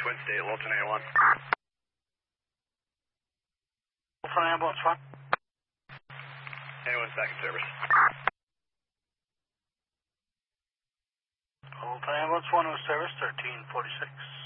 Twin State, Lilton A1. Lilton Ambulance 1. A1 second service. Lilton Ambulance 1 was service 1346.